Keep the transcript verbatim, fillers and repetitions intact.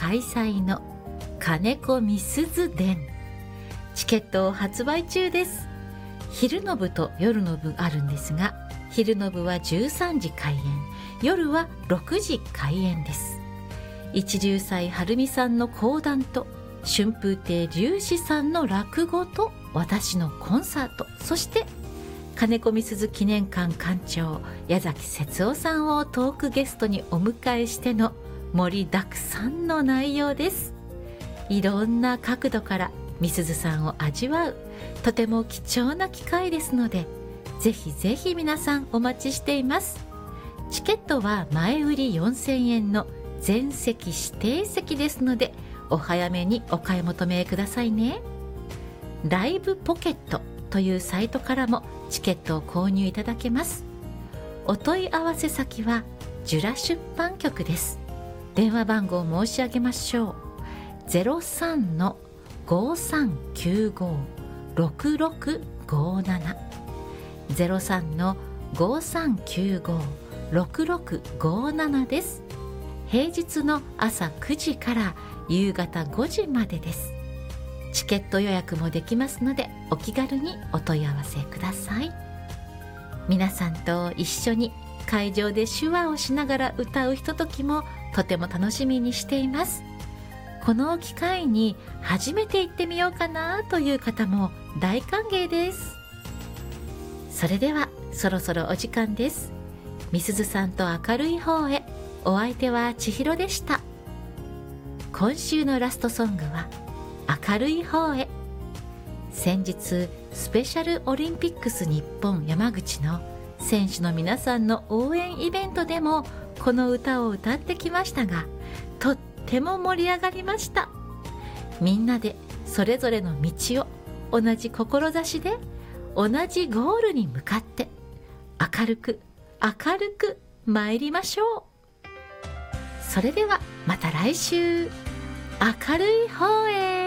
開催の金子みすず伝、チケットを発売中です。昼の部と夜の部あるんですが、昼の部はじゅうさんじ開演、夜はろくじ開演です。一龍斎晴美さんの講談と春風亭龍志さんの落語と私のコンサート、そして金子みすず記念館館長矢崎節夫さんをトークゲストにお迎えしての盛りだくさんの内容です。いろんな角度からみすずさんを味わう、とても貴重な機会ですので、ぜひぜひ皆さんお待ちしています。チケットは前売りよんせんえんの全席指定席ですので、お早めにお買い求めくださいね。ライブポケットというサイトからもチケットを購入いただけます。お問い合わせ先はジュラ出版局です。電話番号を申し上げましょう。 ゼロさんのごさんきゅうごろくろくごなな ゼロさんのごさんきゅうごろくろくごななです。平日の朝くじから夕方ごじまでです。チケット予約もできますので、お気軽にお問い合わせください。皆さんと一緒に会場で手話をしながら歌うひとときもとても楽しみにしています。この機会に初めて行ってみようかなという方も大歓迎です。それではそろそろお時間です。みすずさんと明るい方へ、お相手は千尋でした。今週のラストソングは明るい方へ。先日スペシャルオリンピックス日本山口の選手の皆さんの応援イベントでもこの歌を歌ってきましたが、とっても盛り上がりました。みんなでそれぞれの道を同じ志で同じゴールに向かって明るく明るく参りましょう。それではまた来週、明るい方へ。